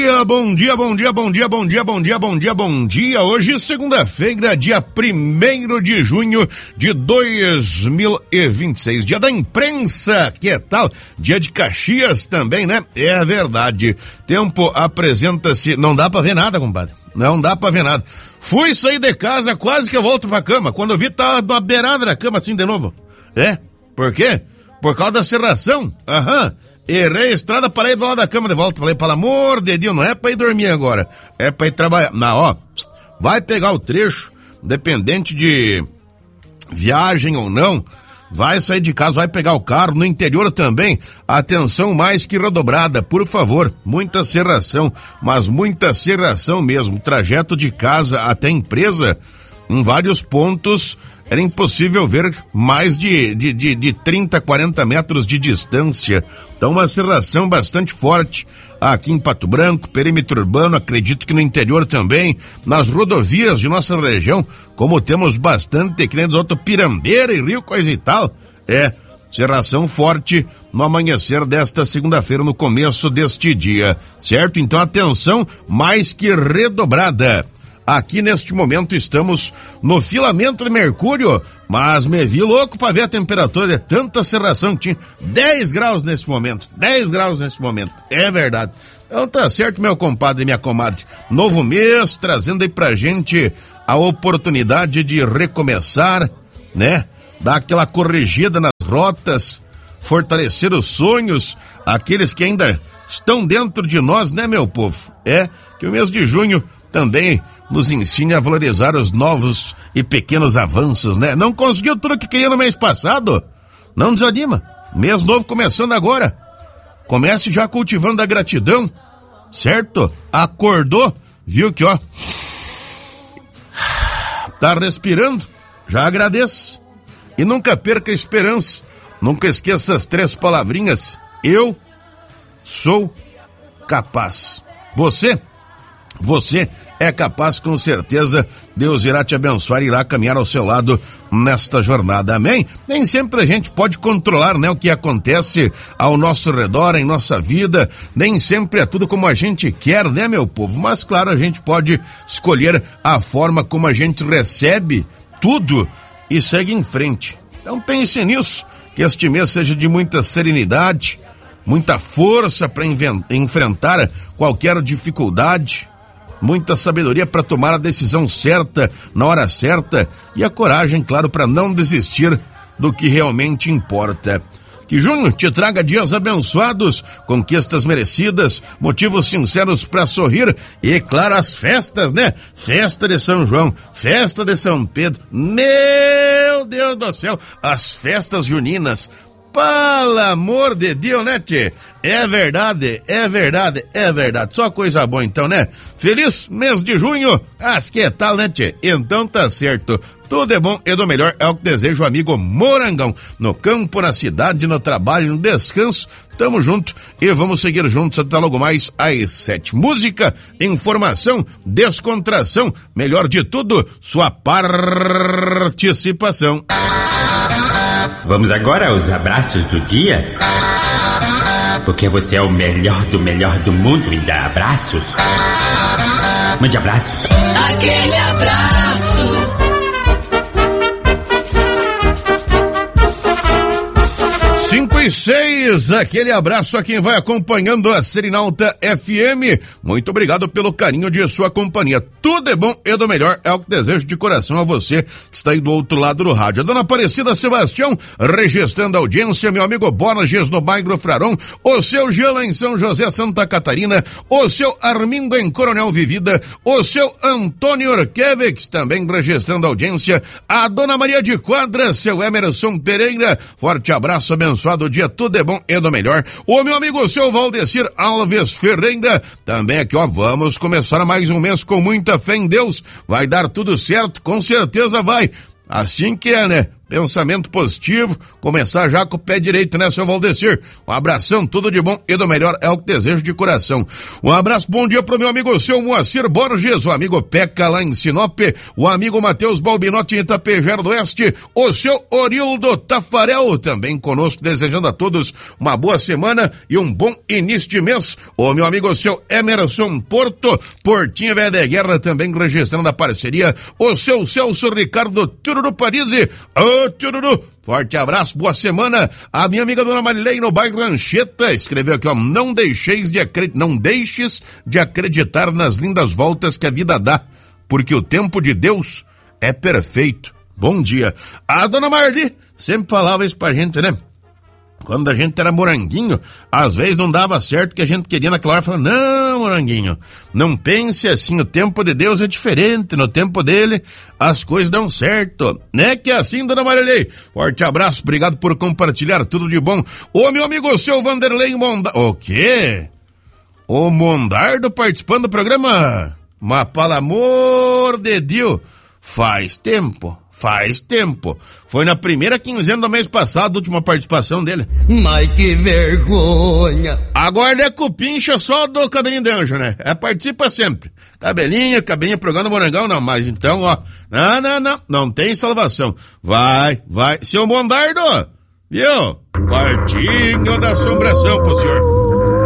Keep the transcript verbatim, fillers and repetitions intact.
dia, bom dia, bom dia, bom dia, bom dia, bom dia, bom dia, bom dia. Hoje, segunda-feira, dia primeiro de junho de dois mil e vinte e seis, dia da imprensa, que tal? Dia de Caxias também, né? É verdade. Tempo apresenta-se, não dá pra ver nada, compadre, não dá pra ver nada. Fui sair de casa, quase que eu volto pra cama, quando eu vi tava na beirada da cama assim de novo. É, por quê? Por causa da serração, aham. Errei a estrada, parei do lado da cama de volta. Falei, pelo amor de Deus, não é pra ir dormir agora, é pra ir trabalhar. Não, ó, vai pegar o trecho, dependente de viagem ou não, vai sair de casa, vai pegar o carro, no interior também, atenção mais que redobrada, por favor, muita serração, mas muita serração mesmo, trajeto de casa até empresa, em vários pontos, era impossível ver mais de, de, de, de trinta, quarenta metros de distância. Então, uma serração bastante forte aqui em Pato Branco, perímetro urbano, acredito que no interior também, nas rodovias de nossa região, como temos bastante, que nem dos outros, Pirambeira e Rio, coisa e tal. É, serração forte no amanhecer desta segunda-feira, no começo deste dia, certo? Então, atenção mais que redobrada. Aqui neste momento estamos no filamento de mercúrio, mas me vi louco para ver a temperatura de tanta serração que tinha. dez graus nesse momento, dez graus nesse momento, é verdade. Então tá certo, meu compadre e minha comadre. Novo mês, trazendo aí pra gente a oportunidade de recomeçar, né? Dar aquela corrigida nas rotas, fortalecer os sonhos, aqueles que ainda estão dentro de nós, né, meu povo? É que o mês de junho também nos ensine a valorizar os novos e pequenos avanços, né? Não conseguiu tudo que queria no mês passado? Não desanima. Mês novo começando agora. Comece já cultivando a gratidão, certo? Acordou, viu que, ó, tá respirando, já agradeça. E nunca perca a esperança. Nunca esqueça as três palavrinhas. Eu sou capaz. Você? Você é capaz, com certeza. Deus irá te abençoar e irá caminhar ao seu lado nesta jornada, amém? Nem sempre a gente pode controlar, né, o que acontece ao nosso redor, em nossa vida, nem sempre é tudo como a gente quer, né, meu povo? Mas claro, a gente pode escolher a forma como a gente recebe tudo e segue em frente. Então pense nisso, que este mês seja de muita serenidade, muita força para enfrentar qualquer dificuldade, muita sabedoria para tomar a decisão certa, na hora certa, e a coragem, claro, para não desistir do que realmente importa. Que junho te traga dias abençoados, conquistas merecidas, motivos sinceros para sorrir e, claro, as festas, né? Festa de São João, festa de São Pedro, meu Deus do céu, as festas juninas. Pelo amor de Deus, né, tchê? É verdade, é verdade, é verdade. Só coisa boa então, né? Feliz mês de junho. As que tal, né, tchê? Então tá certo. Tudo é bom e do melhor é o que deseja o amigo Morangão. No campo, na cidade, no trabalho, no descanso. Tamo junto e vamos seguir juntos até logo mais às sete. Música, informação, descontração, melhor de tudo, sua participação. Vamos agora aos abraços do dia? Porque você é o melhor do melhor do mundo e dá abraços. Mande abraços. Aquele abraço. cinco e seis, aquele abraço a quem vai acompanhando a Serinalta F M. Muito obrigado pelo carinho de sua companhia. Tudo é bom e do melhor é o que desejo de coração a você que está aí do outro lado do rádio. A dona Aparecida Sebastião, registrando a audiência, meu amigo Borges no bairro Fraron, o seu Gela em São José, Santa Catarina, o seu Armindo em Coronel Vivida, o seu Antônio Orkevics também registrando a audiência, a dona Maria de Quadra, seu Emerson Pereira, forte abraço, abençoado dia, tudo é bom e do melhor. O meu amigo, o seu Valdecir Alves Ferreira, também aqui, ó, vamos começar mais um mês com muita fé em Deus, vai dar tudo certo, com certeza vai. Assim que é, né? pensamento positivo, começar já com o pé direito, né, seu Valdecir? Um abração, tudo de bom e do melhor é o que desejo de coração. Um abraço, bom dia pro meu amigo seu Moacir Borges, o amigo Peca lá em Sinop, o amigo Matheus Balbinotti em Itapejara do Oeste, o seu Orildo Tafarel também conosco, desejando a todos uma boa semana e um bom início de mês. O meu amigo seu Emerson Porto, Portinho Velha de Guerra também registrando a parceria, o seu Celso Ricardo Tururu Parisi, ô Tururu, forte abraço, boa semana. A minha amiga Dona Marilei no bairro Lancheta escreveu aqui, ó, não deixeis de acreditar, não deixes de acreditar nas lindas voltas que a vida dá, porque o tempo de Deus é perfeito. Bom dia. A Dona Marli sempre falava isso pra gente, né? Quando a gente era moranguinho, às vezes não dava certo o que a gente queria naquela hora, falando, não, moranguinho, não pense assim, o tempo de Deus é diferente, no tempo dele as coisas dão certo, né? Que é assim, Dona Marilei. Forte abraço, obrigado por compartilhar, tudo de bom. Ô, meu amigo, o seu Vanderlei Mondardo, o quê? O Mondardo participando do programa? Mas, pelo amor de Deus, faz tempo. Faz tempo. Foi na primeira quinzena do mês passado, a última participação dele. Mas que vergonha. Agora é cupincha só do cabelinho de anjo, né? É, participa sempre. Cabelinho, cabelinho, programa Morangão, não. Mas então, ó, não, não, não, não tem salvação. Vai, vai. Seu Mondardo, viu? Quartinho da assombração pro senhor.